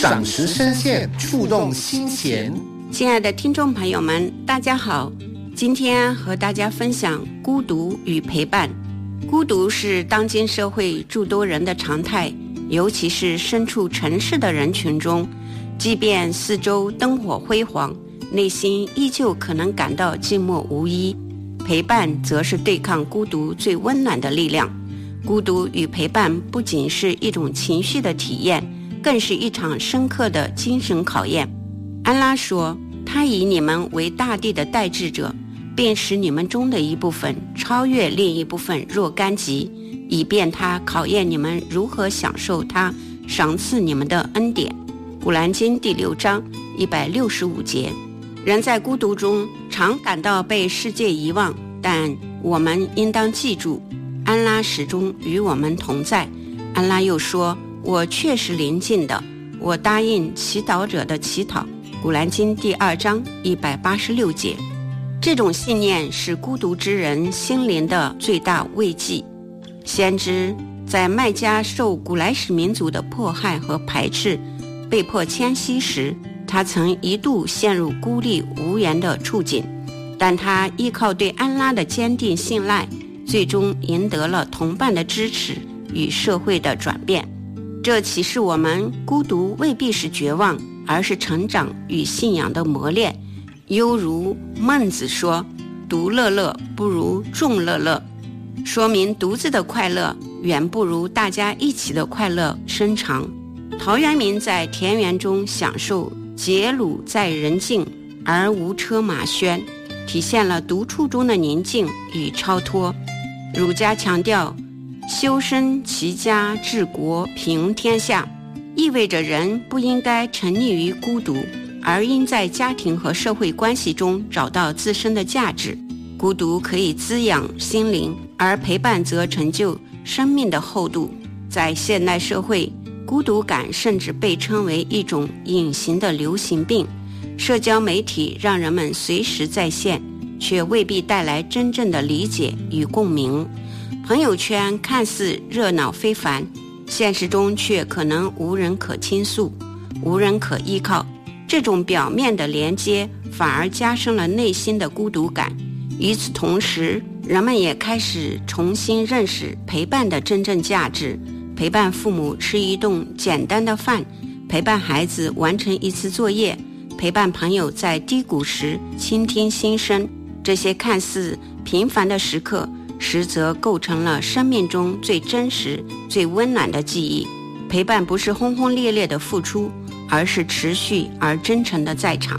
赏识声线，触动心弦。 亲爱的听众朋友们，大家好，今天和大家分享孤独与陪伴。孤独是当今社会诸多人的常态，尤其是身处城市的人群中，即便四周灯火辉煌，内心依旧可能感到寂寞无依。陪伴则是对抗孤独最温暖的力量。孤独与陪伴不仅是一种情绪的体验，更是一场深刻的精神考验。安拉说，他以你们为大地的代志者，便使你们中的一部分超越另一部分若干级，以便他考验你们如何享受他赏赐你们的恩典。古兰经第6章165节。人在孤独中常感到被世界遗忘，但我们应当记住，安拉始终与我们同在。安拉又说，我确实临近的，我答应祈祷者的祈祷。古兰经第2章186节。这种信念是孤独之人心灵的最大慰藉。先知在麦加受古莱什民族的迫害和排斥，被迫迁徙时，他曾一度陷入孤立无援的处境，但他依靠对安拉的坚定信赖，最终赢得了同伴的支持与社会的转变。这启示我们，孤独未必是绝望，而是成长与信仰的磨练。犹如孟子说，独乐乐不如众乐乐，说明独自的快乐远不如大家一起的快乐深长。陶渊明在田园中享受结庐在人境而无车马喧，体现了独处中的宁静与超脱。儒家强调修身齐家治国平天下，意味着人不应该沉溺于孤独，而应在家庭和社会关系中找到自身的价值。孤独可以滋养心灵，而陪伴则成就生命的厚度。在现代社会，孤独感甚至被称为一种隐形的流行病。社交媒体让人们随时在线，却未必带来真正的理解与共鸣。朋友圈看似热闹非凡，现实中却可能无人可倾诉，无人可依靠。这种表面的连接反而加深了内心的孤独感。与此同时，人们也开始重新认识陪伴的真正价值。陪伴父母吃一顿简单的饭，陪伴孩子完成一次作业，陪伴朋友在低谷时倾听心声。这些看似平凡的时刻，实则构成了生命中最真实、最温暖的记忆。陪伴不是轰轰烈烈的付出，而是持续而真诚的在场。